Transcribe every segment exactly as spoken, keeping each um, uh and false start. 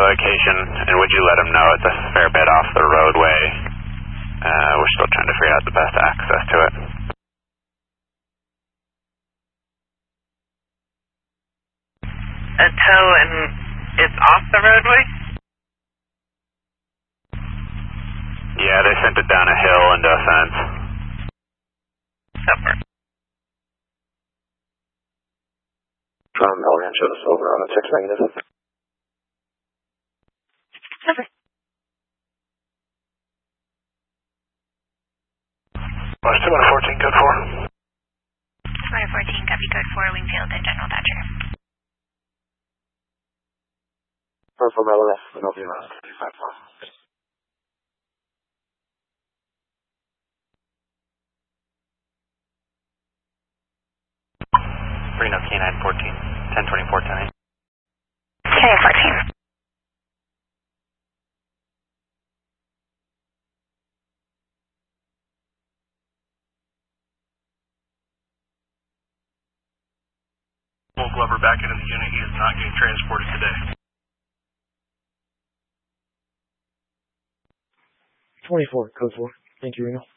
location, and would you let them know it's a fair bit off the roadway? Uh, we're still trying to figure out the best access to it. A tow and it's off the roadway? Yeah, they sent it down a hill into a fence. Super. From El Rancho to Silver on a six negative. Super. West two one fourteen, code four. two one fourteen, copy code four, Wingfield and General Dodger. Purple Bravo left, Philadelphia left, five four. Reno K nine fourteen, ten twenty-four ten. K fourteen. Pull Glover back into the unit. He is not getting transported today. twenty-four, code four. Thank you, Reno.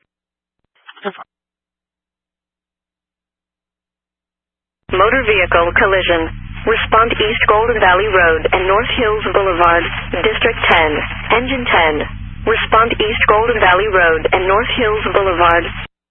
Motor vehicle collision. Respond East Golden Valley Road and North Hills Boulevard, District ten. Engine ten. Respond East Golden Valley Road and North Hills Boulevard.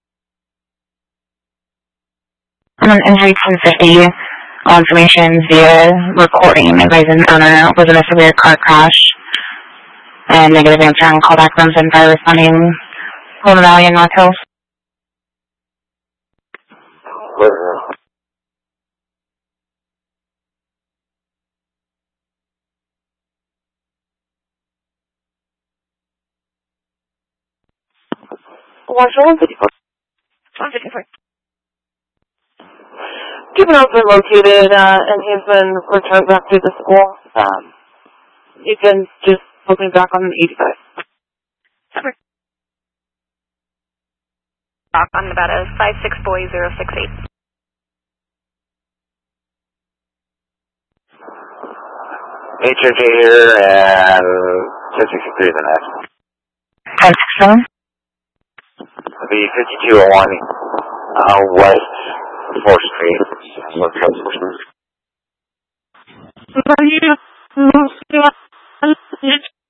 On injury ten fifty, all information via recording. Advising owner was in a severe car crash. And negative answer on callback runs in by responding Golden Valley and North Hills. one fifty-four. one fifty-four. Juvenile's been located, uh, and he's been returned back to the school. Um, you can just put me back on eighty-five. Super. On Nevada, five six boy zero six eight. H O J here, and ten sixty-three is the next. ten sixty-seven? The fifty-two oh one, uh, West fourth Street, North Coast.